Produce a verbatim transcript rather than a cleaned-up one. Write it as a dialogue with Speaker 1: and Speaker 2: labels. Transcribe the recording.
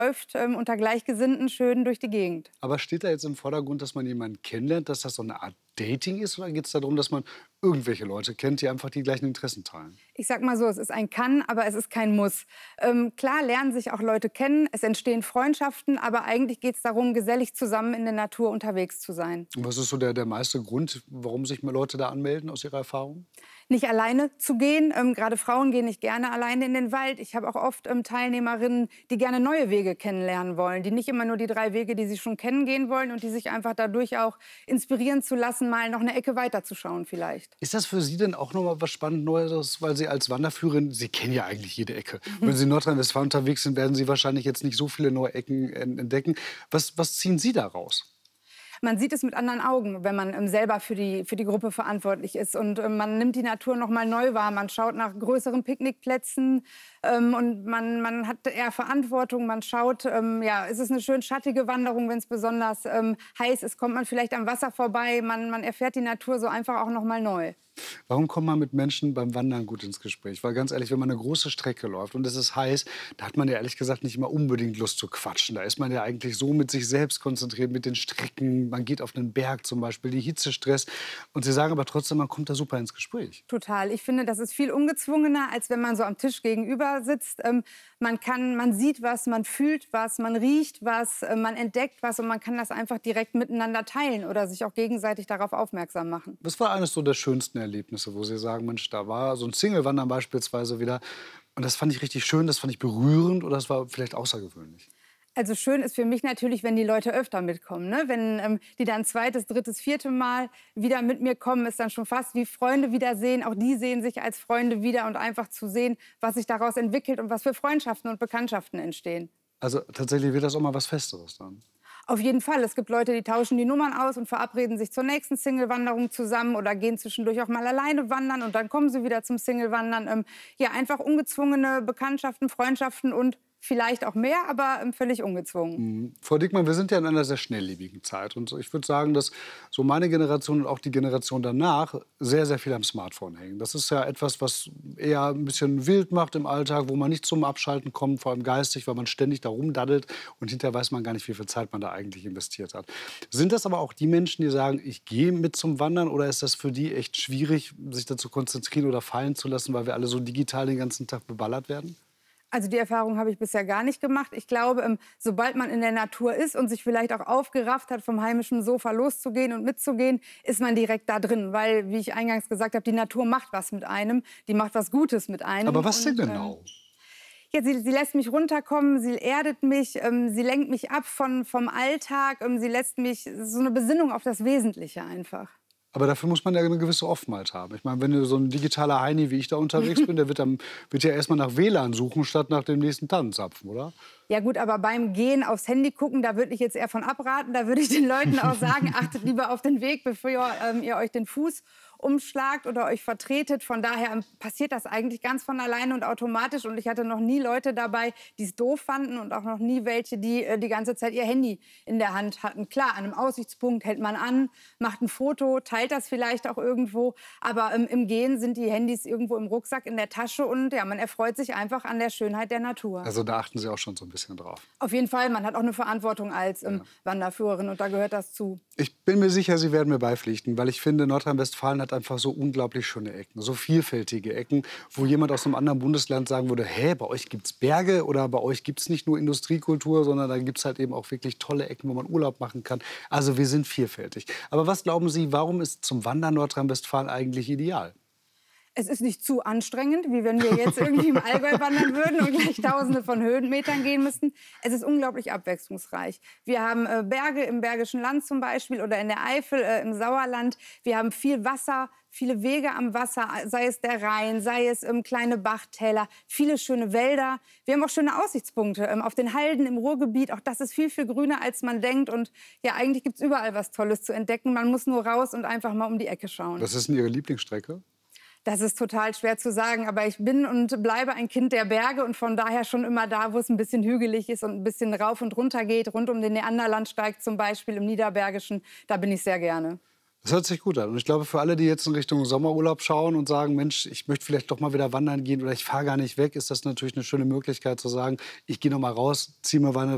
Speaker 1: läuft ähm, unter Gleichgesinnten schön durch die Gegend.
Speaker 2: Aber steht da jetzt im Vordergrund, dass man jemanden kennenlernt, dass das so eine Art Dating ist? Oder geht es darum, dass man irgendwelche Leute kennt, die einfach die gleichen Interessen teilen?
Speaker 1: Ich sag mal so, es ist ein Kann, aber es ist kein Muss. Ähm, klar lernen sich auch Leute kennen, es entstehen Freundschaften, aber eigentlich geht es darum, gesellig zusammen in der Natur unterwegs zu sein.
Speaker 2: Und was ist so der, der meiste Grund, warum sich mal Leute da anmelden, aus Ihrer Erfahrung?
Speaker 1: Nicht alleine zu gehen, ähm, gerade Frauen gehen nicht gerne alleine in den Wald. Ich habe auch oft ähm, Teilnehmerinnen, die gerne neue Wege kennenlernen wollen, die nicht immer nur die drei Wege, die sie schon kennen, gehen wollen und die sich einfach dadurch auch inspirieren zu lassen, mal noch eine Ecke weiterzuschauen vielleicht.
Speaker 2: Ist das für Sie denn auch noch mal was spannend Neues, weil Sie als Wanderführerin, Sie kennen ja eigentlich jede Ecke. Wenn Sie in Nordrhein-Westfalen unterwegs sind, werden Sie wahrscheinlich jetzt nicht so viele neue Ecken entdecken. Was, was ziehen Sie da raus?
Speaker 1: Man sieht es mit anderen Augen, wenn man ähm, selber für die, für die Gruppe verantwortlich ist. Und ähm, man nimmt die Natur noch mal neu wahr. Man schaut nach größeren Picknickplätzen ähm, und man, man hat eher Verantwortung. Man schaut, ähm, ja, ist es eine schön schattige Wanderung, wenn es besonders ähm, heiß ist, kommt man vielleicht am Wasser vorbei. Man, man erfährt die Natur so einfach auch noch mal neu.
Speaker 2: Warum kommt man mit Menschen beim Wandern gut ins Gespräch? Weil ganz ehrlich, wenn man eine große Strecke läuft und es ist heiß, da hat man ja ehrlich gesagt nicht immer unbedingt Lust zu quatschen. Da ist man ja eigentlich so mit sich selbst konzentriert, mit den Strecken. Man geht auf einen Berg zum Beispiel, die Hitze stresst. Und Sie sagen aber trotzdem, man kommt da super ins Gespräch.
Speaker 1: Total. Ich finde, das ist viel ungezwungener, als wenn man so am Tisch gegenüber sitzt. Ähm, man kann, man sieht was, man fühlt was, man riecht was, äh, man entdeckt was und man kann das einfach direkt miteinander teilen oder sich auch gegenseitig darauf aufmerksam machen.
Speaker 2: Was war eines so der schönsten Erlebnisse, wo Sie sagen, Mensch, da war so ein Single-Wandern beispielsweise wieder und das fand ich richtig schön, das fand ich berührend oder das war vielleicht außergewöhnlich?
Speaker 1: Also schön ist für mich natürlich, wenn die Leute öfter mitkommen. Ne? Wenn ähm, die dann zweites, drittes, vierte Mal wieder mit mir kommen, ist dann schon fast wie Freunde wiedersehen. Auch die sehen sich als Freunde wieder und einfach zu sehen, was sich daraus entwickelt und was für Freundschaften und Bekanntschaften entstehen.
Speaker 2: Also tatsächlich wird das auch mal was Festeres dann.
Speaker 1: Auf jeden Fall. Es gibt Leute, die tauschen die Nummern aus und verabreden sich zur nächsten Single-Wanderung zusammen oder gehen zwischendurch auch mal alleine wandern und dann kommen sie wieder zum Single-Wandern. Ähm, ja, einfach ungezwungene Bekanntschaften, Freundschaften und vielleicht auch mehr, aber ähm, völlig ungezwungen.
Speaker 2: Mhm. Frau Diekmann, wir sind ja in einer sehr schnelllebigen Zeit. Und ich würde sagen, dass so meine Generation und auch die Generation danach sehr, sehr viel am Smartphone hängen. Das ist ja etwas, was eher ein bisschen wild macht im Alltag, wo man nicht zum Abschalten kommt, vor allem geistig, weil man ständig da rumdaddelt und hinterher weiß man gar nicht, wie viel Zeit man da eigentlich investiert hat. Sind das aber auch die Menschen, die sagen, ich gehe mit zum Wandern, oder ist das für die echt schwierig, sich dazu konzentrieren oder fallen zu lassen, weil wir alle so digital den ganzen Tag beballert werden?
Speaker 1: Also die Erfahrung habe ich bisher gar nicht gemacht. Ich glaube, ähm, sobald man in der Natur ist und sich vielleicht auch aufgerafft hat, vom heimischen Sofa loszugehen und mitzugehen, ist man direkt da drin. Weil, wie ich eingangs gesagt habe, die Natur macht was mit einem. Die macht was Gutes mit einem.
Speaker 2: Aber was denn
Speaker 1: und,
Speaker 2: genau?
Speaker 1: Ähm, ja, sie, sie lässt mich runterkommen, sie erdet mich, ähm, sie lenkt mich ab von, vom Alltag. Ähm, sie lässt mich, so eine Besinnung auf das Wesentliche einfach.
Speaker 2: Aber dafür muss man ja eine gewisse Offenheit haben. Ich meine, wenn du so ein digitaler Heini wie ich da unterwegs bin, der wird, dann, wird ja erstmal nach W L A N suchen, statt nach dem nächsten Tannenzapfen, oder?
Speaker 1: Ja gut, aber beim Gehen aufs Handy gucken, da würde ich jetzt eher von abraten. Da würde ich den Leuten auch sagen, achtet lieber auf den Weg, bevor ähm, ihr euch den Fuß umschlagt oder euch vertretet. Von daher ähm, passiert das eigentlich ganz von alleine und automatisch. Und ich hatte noch nie Leute dabei, die es doof fanden und auch noch nie welche, die äh, die ganze Zeit ihr Handy in der Hand hatten. Klar, an einem Aussichtspunkt hält man an, macht ein Foto, teilt das vielleicht auch irgendwo. Aber ähm, im Gehen sind die Handys irgendwo im Rucksack, in der Tasche und ja, man erfreut sich einfach an der Schönheit der Natur.
Speaker 2: Also da achten Sie auch schon so ein bisschen drauf.
Speaker 1: Auf jeden Fall, man hat auch eine Verantwortung als ähm,
Speaker 2: Ja.
Speaker 1: Wanderführerin und da gehört das zu.
Speaker 2: Ich bin mir sicher, Sie werden mir beipflichten, weil ich finde, Nordrhein-Westfalen hat einfach so unglaublich schöne Ecken, so vielfältige Ecken, wo jemand aus einem anderen Bundesland sagen würde, hä, bei euch gibt es Berge oder bei euch gibt es nicht nur Industriekultur, sondern da gibt es halt eben auch wirklich tolle Ecken, wo man Urlaub machen kann. Also wir sind vielfältig. Aber was glauben Sie, warum ist zum Wandern Nordrhein-Westfalen eigentlich ideal?
Speaker 1: Es ist nicht zu anstrengend, wie wenn wir jetzt irgendwie im Allgäu wandern würden und gleich Tausende von Höhenmetern gehen müssten. Es ist unglaublich abwechslungsreich. Wir haben äh, Berge im Bergischen Land zum Beispiel oder in der Eifel, äh, im Sauerland. Wir haben viel Wasser, viele Wege am Wasser, sei es der Rhein, sei es ähm, kleine Bachtäler, viele schöne Wälder. Wir haben auch schöne Aussichtspunkte ähm, auf den Halden im Ruhrgebiet. Auch das ist viel, viel grüner, als man denkt. Und ja, eigentlich gibt es überall was Tolles zu entdecken. Man muss nur raus und einfach mal um die Ecke schauen.
Speaker 2: Was ist denn Ihre Lieblingsstrecke?
Speaker 1: Das ist total schwer zu sagen, aber ich bin und bleibe ein Kind der Berge und von daher schon immer da, wo es ein bisschen hügelig ist und ein bisschen rauf und runter geht, rund um den Neanderlandsteig zum Beispiel im Niederbergischen, da bin ich sehr gerne.
Speaker 2: Das hört sich gut an. Und ich glaube, für alle, die jetzt in Richtung Sommerurlaub schauen und sagen, Mensch, ich möchte vielleicht doch mal wieder wandern gehen oder ich fahre gar nicht weg, ist das natürlich eine schöne Möglichkeit zu sagen, ich gehe noch mal raus, ziehe mir meine